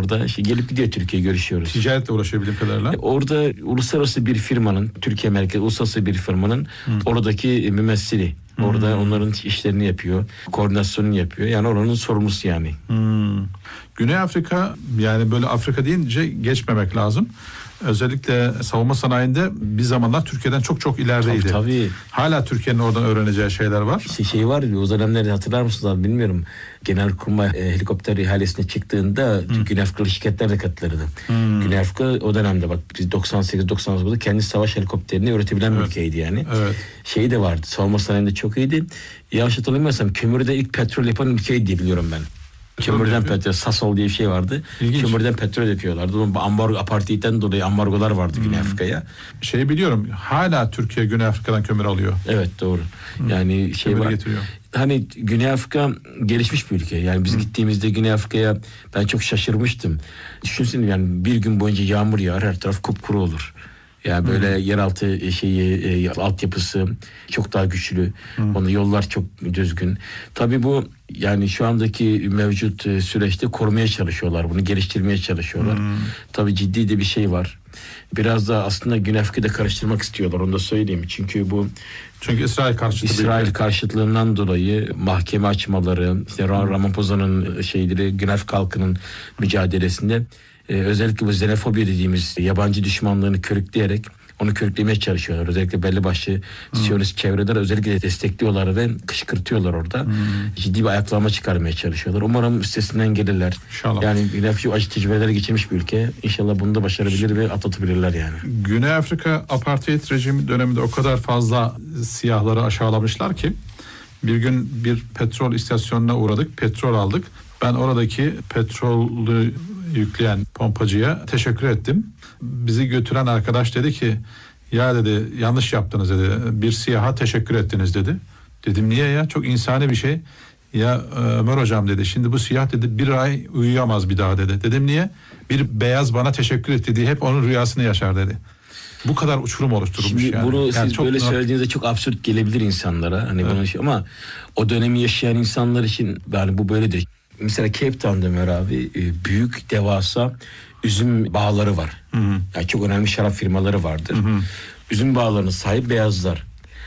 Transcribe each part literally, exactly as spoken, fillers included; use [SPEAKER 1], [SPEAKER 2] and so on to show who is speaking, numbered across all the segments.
[SPEAKER 1] orada işte gelip gidiyor, Türkiye görüşüyoruz.
[SPEAKER 2] Ticaretle uğraşabildiğim kadarıyla.
[SPEAKER 1] Orada uluslararası bir firmanın, Türkiye merkezi uluslararası bir firmanın Hı. oradaki mümessili. Orada hmm. onların işlerini yapıyor, koordinasyonunu yapıyor. Yani oranın sorumlusu yani.
[SPEAKER 2] Hmm. Güney Afrika, yani böyle Afrika deyince geçmemek lazım. Özellikle savunma sanayinde bir zamanlar Türkiye'den çok çok ilerideydi.
[SPEAKER 1] Tabii, tabii.
[SPEAKER 2] Hala Türkiye'nin oradan öğreneceği şeyler var.
[SPEAKER 1] Şey, şey var o dönemleri hatırlar mısınız abi bilmiyorum. Genelkurmay e, helikopter ihalesine çıktığında hmm. Güney Afrikalı şirketler de katılırdı. Hmm. Güney Afrika o dönemde bak biz doksan sekiz doksan dokuzda kendi savaş helikopterini üretebilen
[SPEAKER 2] evet.
[SPEAKER 1] bir ülkeydi yani.
[SPEAKER 2] Evet.
[SPEAKER 1] Şeyi de vardı, savunma sanayinde çok iyiydi. Yanlış hatırlamıyorsam kömürde ilk petrol yapan ülkeydi diye biliyorum ben. Kömürden petrol, Sasol diye bir şey vardı. İlginç. Kömürden petrol yapıyorlardı. Ambargo, apartheid'den dolayı ambargolar vardı hmm. Güney Afrika'ya.
[SPEAKER 2] Şeyi biliyorum, hala Türkiye Güney Afrika'dan kömür alıyor.
[SPEAKER 1] Evet, doğru. Hmm. Yani şey
[SPEAKER 2] kömür
[SPEAKER 1] var.
[SPEAKER 2] Getiriyor.
[SPEAKER 1] Hani Güney Afrika gelişmiş bir ülke. Yani biz hmm. gittiğimizde Güney Afrika'ya ben çok şaşırmıştım. Düşünsene yani bir gün boyunca yağmur yağar, her taraf kupkuru olur. Yani böyle hmm. yeraltı şeyi, e, altyapısı çok daha güçlü. Hmm. Onun yollar çok düzgün. Tabii bu yani şu andaki mevcut e, süreçte korumaya çalışıyorlar. Bunu geliştirmeye çalışıyorlar. Hmm. Tabii ciddi de bir şey var. Biraz da aslında Güney Afrika'da karıştırmak istiyorlar. Onu da söyleyeyim. Çünkü bu
[SPEAKER 2] Çünkü İsrail karşıtı
[SPEAKER 1] İsrail karşıtlığından dolayı mahkeme açmaları, işte hmm. Ramaphosan'ın şeyleri, Güney Afrika halkının mücadelesinde Ee, özellikle bu xenofobi dediğimiz yabancı düşmanlığını körükleyerek onu körüklemeye çalışıyorlar. Özellikle belli başlı hmm. Siyonist çevreler özellikle destekliyorlar ve kışkırtıyorlar orada. Hmm. Ciddi bir ayaklanma çıkarmaya çalışıyorlar. Umarım üstesinden gelirler. İnşallah. Yani Güney Afrika acı tecrübeleri geçirmiş bir ülke. İnşallah bunu da başarabilir ve atlatabilirler yani.
[SPEAKER 2] Güney Afrika apartheid rejimi döneminde o kadar fazla siyahları aşağılamışlar ki bir gün bir petrol istasyonuna uğradık. Petrol aldık. Ben oradaki petrolü yükleyen pompacıya teşekkür ettim. Bizi götüren arkadaş dedi ki ya dedi yanlış yaptınız dedi. Bir siyaha teşekkür ettiniz dedi. Dedim niye ya? Çok insani bir şey. Ya Ömer hocam dedi. Şimdi bu siyah dedi bir ay uyuyamaz bir daha dedi. Dedim niye? Bir beyaz bana teşekkür etti diye hep onun rüyasını yaşar dedi. Bu kadar uçurum oluşturulmuş
[SPEAKER 1] Şimdi
[SPEAKER 2] yani.
[SPEAKER 1] Bunu
[SPEAKER 2] yani
[SPEAKER 1] siz
[SPEAKER 2] çok
[SPEAKER 1] böyle
[SPEAKER 2] not...
[SPEAKER 1] söylediğinizde çok absürt gelebilir insanlara. Hani evet. bunu şey, ama o dönemi yaşayan insanlar için yani bu böyledir. Mesela Cape Town'da Ömer abi büyük devasa üzüm bağları var. Hı hı. Yani çok önemli şarap firmaları vardır. Hı hı. Üzüm bağlarına sahip beyazlar.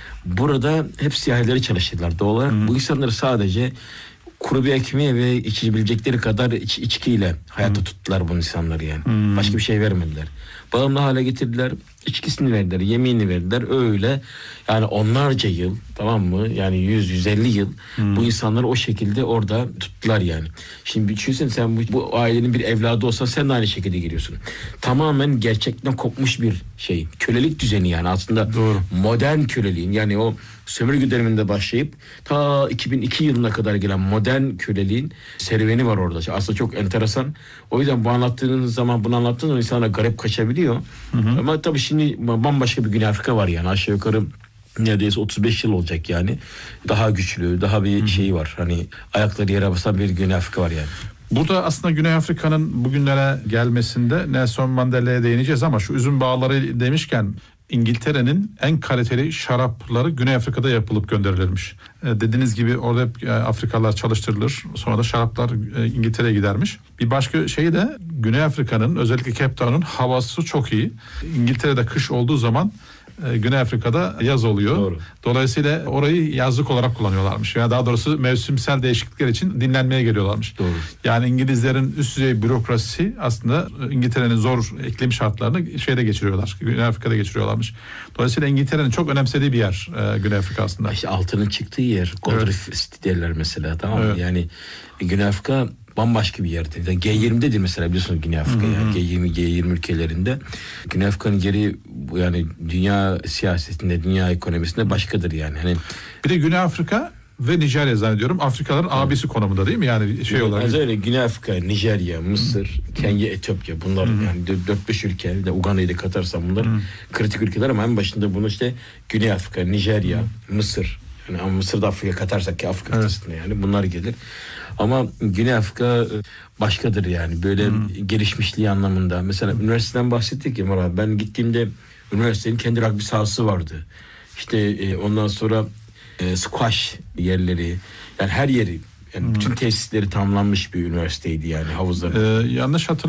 [SPEAKER 1] Burada hep siyahileri çalıştırdılar. Doğal olarak hı. bu insanları sadece kuru bir ekmeğe ve içebilecekleri kadar iç, içkiyle hayatta hmm. tuttular bu insanları yani. Hmm. Başka bir şey vermediler. Bağımlı hale getirdiler. İçkisini verdiler, yemeğini verdiler. Öyle yani onlarca yıl, tamam mı? Yani yüz yüz elli yıl hmm. bu insanları o şekilde orada tuttular yani. Şimdi düşünsene sen bu, bu ailenin bir evladı olsan sen de aynı şekilde giriyorsun. Tamamen gerçekten kopmuş bir şey. Kölelik düzeni yani aslında. Doğru. Modern köleliğin yani o sömürge döneminde başlayıp ta iki bin iki yılına kadar gelen modern köleliğin serüveni var orada. Aslında çok enteresan. O yüzden bu anlattığınız zaman bunu anlattığınız zaman insana garip kaçabiliyor. Hı hı. Ama tabii şimdi bambaşka bir Güney Afrika var yani aşağı yukarı neredeyse otuz beş yıl olacak yani. Daha güçlü, daha bir hı hı. şeyi var. Hani ayakları yere basan bir Güney Afrika var yani.
[SPEAKER 2] Burada aslında Güney Afrika'nın bugünlere gelmesinde Nelson Mandela'ya değineceğiz ama şu üzüm bağları demişken İngiltere'nin en kaliteli şarapları Güney Afrika'da yapılıp gönderilirmiş. E, dediğiniz gibi orada hep e, Afrikalılar çalıştırılır. Sonra da şaraplar e, İngiltere'ye gidermiş. Bir başka şey de Güney Afrika'nın özellikle Cape Town'un havası çok iyi. İngiltere'de kış olduğu zaman e, Güney Afrika'da yaz oluyor. Doğru. Dolayısıyla orayı yazlık olarak kullanıyorlarmış. Yani daha doğrusu mevsimsel değişiklikler için dinlenmeye geliyorlarmış. Doğru. Yani İngilizlerin üst düzey bürokrasisi aslında İngiltere'nin zor iklim şartlarını şeyde geçiriyorlar. Güney Afrika'da geçiriyorlarmış. Dolayısıyla İngiltere'nin çok önemsediği bir yer e, Güney Afrika aslında.
[SPEAKER 1] İşte altının çıktığı yer. Gold evet. Reef City derler mesela, tamam mı? Evet. Yani Güney Afrika bambaşka bir yerde. Yani G yirmi'dedir mesela, biliyorsunuz Güney Afrika. Yani G yirmi G yirmi ülkelerinde. Güney Afrika'nın yeri yani dünya siyasetinde, dünya ekonomisinde başkadır yani. Hani
[SPEAKER 2] bir de Güney Afrika ve Nijerya zannediyorum Afrikaların evet. abisi konumunda değil mi? Yani şey olarak.
[SPEAKER 1] Yani öyle Güney Afrika, Nijerya, Mısır, Hı. Kenya, Etiyopya, bunlar Hı. yani dört beş ülke, de Uganda'yı da katarsan bunlar Hı. kritik ülkeler ama en başında bunu işte Güney Afrika, Nijerya, Hı. Mısır, yani ama Mısır'da Afrika katarsak ki Afrika kıtasında evet. yani bunlar gelir. Ama Güney Afrika başkadır yani böyle hmm. gelişmişliği anlamında. Mesela hmm. üniversiteden bahsettik ya Murat. Ben gittiğimde üniversitenin kendi rugby sahası vardı. İşte e, ondan sonra e, squash yerleri, yani her yeri, yani hmm. bütün tesisleri tamamlanmış bir üniversiteydi yani, havuzları.
[SPEAKER 2] Ee, yanlış hatırlamıyorum.